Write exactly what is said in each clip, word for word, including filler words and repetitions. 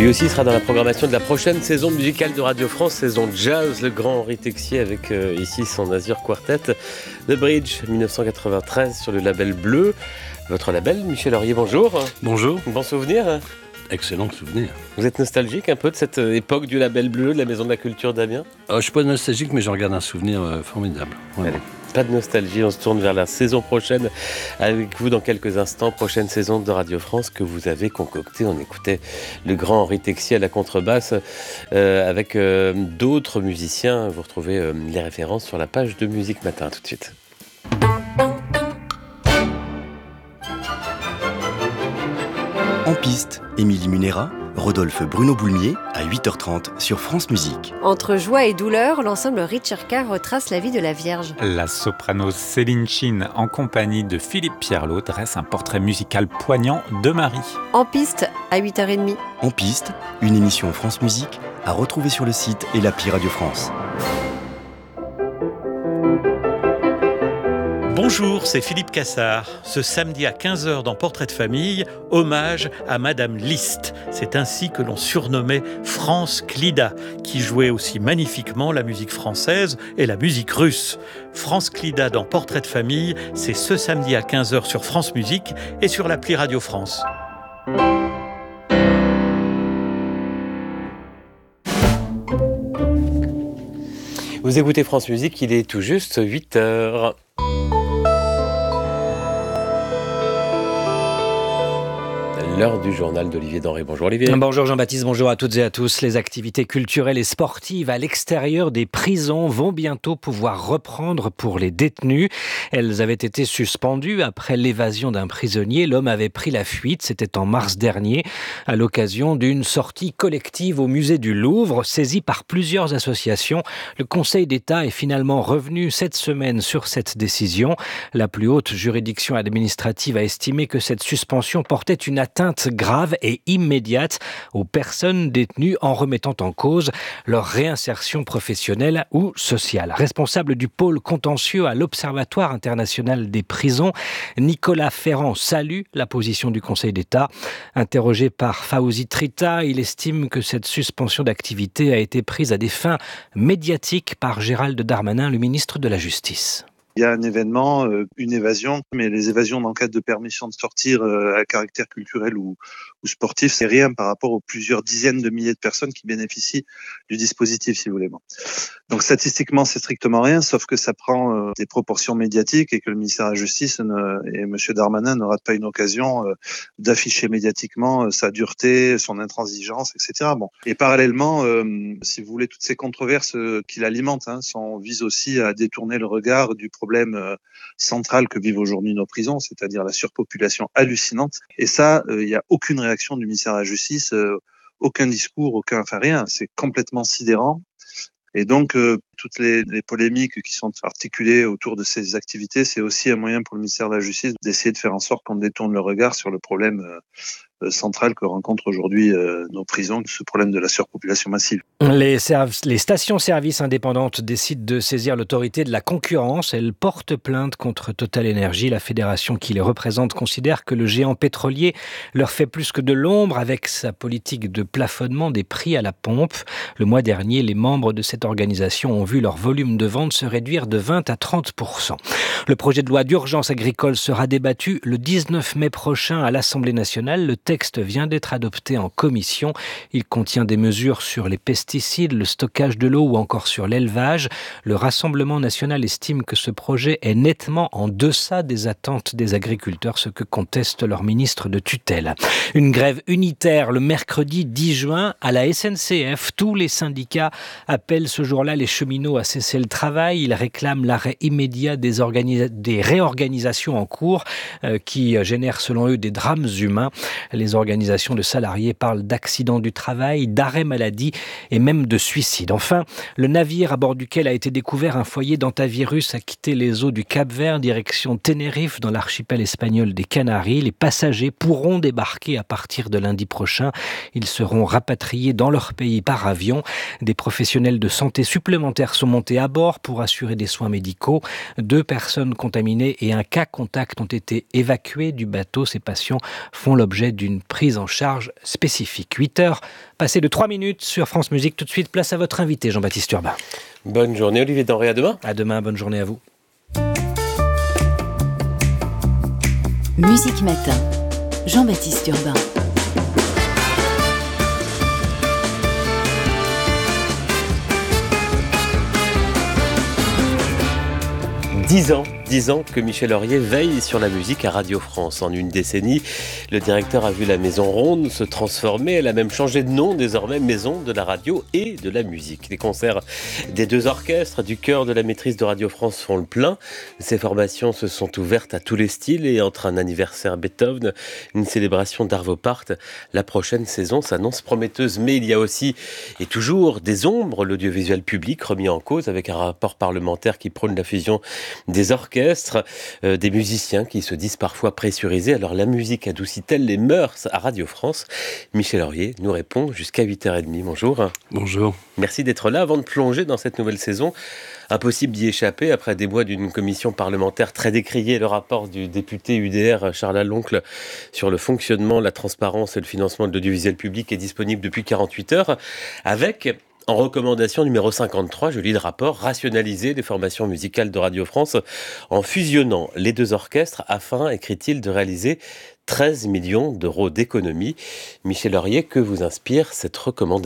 Lui aussi sera dans la programmation de la prochaine saison musicale de Radio France, saison jazz, le grand Henri Texier avec euh, ici son Azure Quartet, The Bridge dix-neuf cent quatre-vingt-treize sur le label Bleu. Votre label, Michel Aurier, bonjour. Bonjour. Bon souvenir. Excellent souvenir. Vous êtes nostalgique un peu de cette époque du label Bleu, de la Maison de la Culture d'Amiens? euh, Je ne suis pas nostalgique, mais je regarde un souvenir euh, formidable. Allez, pas de nostalgie, on se tourne vers la saison prochaine avec vous dans quelques instants. Prochaine saison de Radio France que vous avez concoctée. On écoutait le grand Henri Texier à la contrebasse euh, avec euh, d'autres musiciens. Vous retrouvez euh, les références sur la page de Musique Matin. Tout de suite. En piste, Émilie Munera, Rodolphe Bruno Boulmier à huit heures trente sur France Musique. Entre joie et douleur, l'ensemble Ricercar retrace la vie de la Vierge. La soprano Céline Chin, en compagnie de Philippe Pierlot, dresse un portrait musical poignant de Marie. En piste, à huit heures trente. En piste, une émission France Musique à retrouver sur le site et l'appli Radio France. Bonjour, c'est Philippe Cassard. Ce samedi à quinze heures dans Portrait de famille, hommage à Madame Liszt. C'est ainsi que l'on surnommait France Clida, qui jouait aussi magnifiquement la musique française et la musique russe. France Clida dans Portrait de famille, c'est ce samedi à quinze heures sur France Musique et sur l'appli Radio France. Vous écoutez France Musique, il est tout juste huit heures. L'heure du journal d'Olivier Denré. Bonjour Olivier. Bonjour Jean-Baptiste, bonjour à toutes et à tous. Les activités culturelles et sportives à l'extérieur des prisons vont bientôt pouvoir reprendre pour les détenus. Elles avaient été suspendues après l'évasion d'un prisonnier. L'homme avait pris la fuite, c'était en mars dernier, à l'occasion d'une sortie collective au musée du Louvre, saisie par plusieurs associations. Le Conseil d'État est finalement revenu cette semaine sur cette décision. La plus haute juridiction administrative a estimé que cette suspension portait une atteinte grave et immédiate aux personnes détenues en remettant en cause leur réinsertion professionnelle ou sociale. Responsable du pôle contentieux à l'Observatoire international des prisons, Nicolas Ferrand salue la position du Conseil d'État. Interrogé par Fawzi Trita, il estime que cette suspension d'activité a été prise à des fins médiatiques par Gérald Darmanin, le ministre de la Justice. Il y a un événement, une évasion, mais les évasions dans le cadre de permission de sortir à caractère culturel ou, ou sportif, c'est rien par rapport aux plusieurs dizaines de milliers de personnes qui bénéficient du dispositif, si vous voulez. Donc statistiquement, c'est strictement rien, sauf que ça prend des proportions médiatiques et que le ministère de la Justice ne, et M. Darmanin ne ratent pas une occasion d'afficher médiatiquement sa dureté, son intransigeance, et cetera. Bon. Et parallèlement, euh, si vous voulez, toutes ces controverses qui l'alimentent hein, sont, visent aussi à détourner le regard du problème euh, central que vivent aujourd'hui nos prisons, c'est-à-dire la surpopulation hallucinante. Et ça, il euh, n'y a aucune réaction du ministère de la Justice, euh, aucun discours, aucun, enfin rien. C'est complètement sidérant. Et donc, euh, toutes les, les polémiques qui sont articulées autour de ces activités, c'est aussi un moyen pour le ministère de la Justice d'essayer de faire en sorte qu'on détourne le regard sur le problème euh, central que rencontrent aujourd'hui euh, nos prisons, ce problème de la surpopulation massive. Les, serv- les stations-service indépendantes décident de saisir l'autorité de la concurrence. Elles portent plainte contre Total Energy. La fédération qui les représente considère que le géant pétrolier leur fait plus que de l'ombre avec sa politique de plafonnement des prix à la pompe. Le mois dernier, les membres de cette organisation ont vu leur volume de vente se réduire de vingt à trente pour cent. Le projet de loi d'urgence agricole sera débattu le dix-neuf mai prochain à l'Assemblée nationale. Le texte vient d'être adopté en commission. Il contient des mesures sur les pesticides, le stockage de l'eau ou encore sur l'élevage. Le Rassemblement national estime que ce projet est nettement en deçà des attentes des agriculteurs, ce que conteste leur ministre de tutelle. Une grève unitaire le mercredi dix juin à la S N C F. Tous les syndicats appellent ce jour-là les cheminots à cesser le travail. Ils réclament l'arrêt immédiat des, organisa- des réorganisations en cours euh, qui génèrent selon eux des drames humains. Les organisations de salariés parlent d'accidents du travail, d'arrêt maladie et même de suicide. Enfin, le navire à bord duquel a été découvert un foyer d'hantavirus a quitté les eaux du Cap-Vert, direction Tenerife, dans l'archipel espagnol des Canaries. Les passagers pourront débarquer à partir de lundi prochain. Ils seront rapatriés dans leur pays par avion. Des professionnels de santé supplémentaires supplémentaires sont montés à bord pour assurer des soins médicaux. Deux personnes contaminées et un cas contact ont été évacués du bateau. Ces patients font l'objet d'une prise en charge spécifique. huit heures, passé de trois minutes sur France Musique. Tout de suite, place à votre invité, Jean-Baptiste Urbain. Bonne journée, Olivier Denré. À demain. À demain, bonne journée à vous. Musique Matin, Jean-Baptiste Urbain. Dix ans, dix ans que Michel Laurier veille sur la musique à Radio France. En une décennie, le directeur a vu la Maison Ronde se transformer. Elle a même changé de nom, désormais Maison de la radio et de la musique. Les concerts des deux orchestres du chœur de la maîtrise de Radio France font le plein. Ces formations se sont ouvertes à tous les styles et entre un anniversaire Beethoven, une célébration d'Arvo Pärt, la prochaine saison s'annonce prometteuse. Mais il y a aussi et toujours des ombres, l'audiovisuel public remis en cause avec un rapport parlementaire qui prône la fusion des orchestres, euh, des musiciens qui se disent parfois pressurisés. Alors la musique adoucit-elle les mœurs à Radio France ? Michel Laurier nous répond jusqu'à huit heures trente. Bonjour. Bonjour. Merci d'être là. Avant de plonger dans cette nouvelle saison, impossible d'y échapper après des mois d'une commission parlementaire très décriée, le rapport du député U D R Charles Aloncle sur le fonctionnement, la transparence et le financement de l'audiovisuel public est disponible depuis quarante-huit heures avec... En recommandation numéro cinquante-trois, je lis le rapport, rationaliser les formations musicales de Radio France en fusionnant les deux orchestres afin, écrit-il, de réaliser treize millions d'euros d'économies. Michel Laurier, que vous inspire cette recommandation ?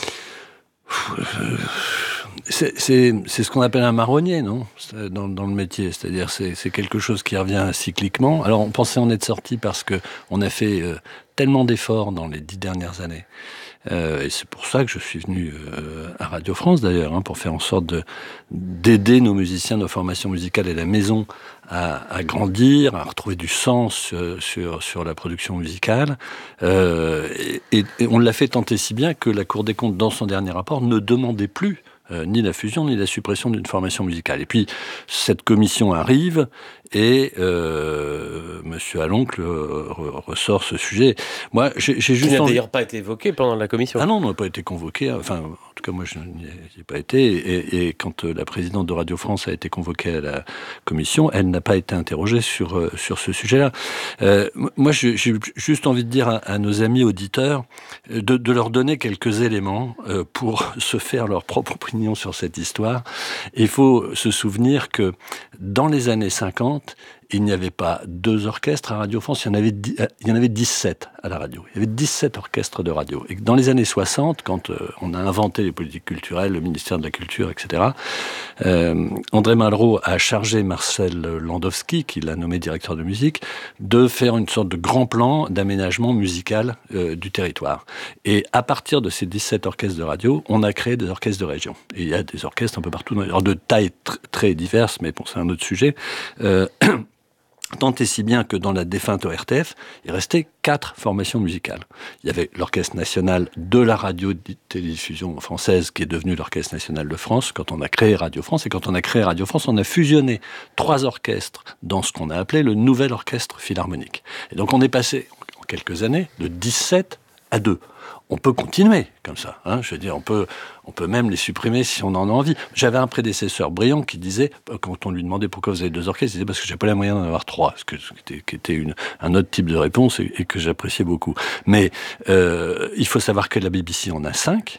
C'est, c'est, c'est ce qu'on appelle un marronnier, non ? Dans, dans le métier, c'est-à-dire c'est, c'est quelque chose qui revient cycliquement. Alors on pensait en être sorti parce que on a fait euh, tellement d'efforts dans les dix dernières années. Euh, et c'est pour ça que je suis venu euh, à Radio France d'ailleurs, hein, pour faire en sorte de, d'aider nos musiciens, nos formations musicales et la maison à, à grandir, à retrouver du sens euh, sur, sur la production musicale. Euh, et, et, et on l'a fait tant et si bien que la Cour des comptes, dans son dernier rapport, ne demandait plus Euh, ni la fusion, ni la suppression d'une formation musicale. Et puis, cette commission arrive et euh, Monsieur Aloncle euh, ressort ce sujet. Moi, j'ai, j'ai juste Qui n'a envie... d'ailleurs pas été évoqué pendant la commission. Ah non, on n'a pas été convoqué. Enfin, en tout cas, moi, je n'y ai pas été. Et, et quand la présidente de Radio France a été convoquée à la commission, elle n'a pas été interrogée sur, euh, sur ce sujet-là. Euh, moi, j'ai, j'ai juste envie de dire à, à nos amis auditeurs de, de leur donner quelques éléments euh, pour se faire leur propre opinion sur cette histoire. Il faut se souvenir que dans les années cinquante, il n'y avait pas deux orchestres à Radio France, il y en avait, dix, il y en avait dix-sept à la radio. Il y avait dix-sept orchestres de radio. Et dans les années soixante, quand euh, on a inventé les politiques culturelles, le ministère de la Culture, et cetera, euh, André Malraux a chargé Marcel Landowski, qui l'a nommé directeur de musique, de faire une sorte de grand plan d'aménagement musical euh, du territoire. Et à partir de ces dix-sept orchestres de radio, on a créé des orchestres de région. Et il y a des orchestres un peu partout, alors de tailles tr- très diverses, mais bon, c'est un autre sujet. Euh, Tant et si bien que dans la défunte O R T F, il restait quatre formations musicales. Il y avait l'Orchestre national de la radio-télédiffusion française, qui est devenu l'Orchestre national de France, quand on a créé Radio France. Et quand on a créé Radio France, on a fusionné trois orchestres dans ce qu'on a appelé le Nouvel Orchestre Philharmonique. Et donc on est passé, en quelques années, de dix-sept à deux. On peut continuer comme ça, hein. Je veux dire, on peut, on peut même les supprimer si on en a envie. J'avais un prédécesseur brillant qui disait, quand on lui demandait pourquoi vous avez deux orchestres, il disait parce que j'ai pas les moyens d'en avoir trois, ce que, qui était, qui était une, un autre type de réponse et, et que j'appréciais beaucoup. Mais euh, il faut savoir que la B B C en a cinq.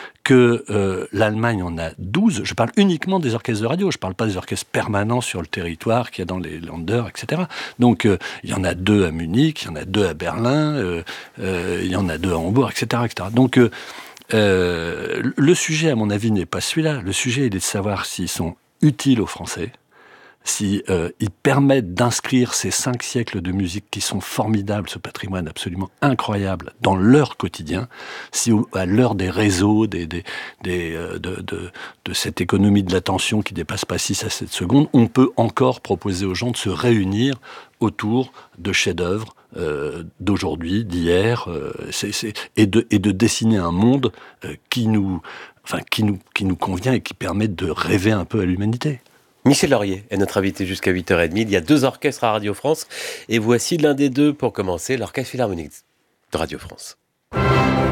Que euh, l'Allemagne en a douze. Je parle uniquement des orchestres de radio. Je ne parle pas des orchestres permanents sur le territoire qu'il y a dans les Länder, et cetera. Donc, euh, il y en a deux à Munich, il y en a deux à Berlin, euh, euh, il y en a deux à Hambourg, et cetera, et cetera. Donc, euh, euh, le sujet, à mon avis, n'est pas celui-là. Le sujet, il est de savoir s'ils sont utiles aux Français, si euh, ils permettent d'inscrire ces cinq siècles de musique qui sont formidables, ce patrimoine absolument incroyable, dans leur quotidien, si à l'heure des réseaux, des, des, des, euh, de, de, de cette économie de l'attention qui dépasse pas six à sept secondes, on peut encore proposer aux gens de se réunir autour de chefs-d'œuvre euh, d'aujourd'hui, d'hier, euh, c'est, c'est, et, de, et de dessiner un monde euh, qui nous, enfin, qui nous, qui nous convient et qui permet de rêver un peu à l'humanité. Michel Laurier est notre invité jusqu'à huit heures trente. Il y a deux orchestres à Radio France et voici l'un des deux pour commencer, l'Orchestre Philharmonique de Radio France.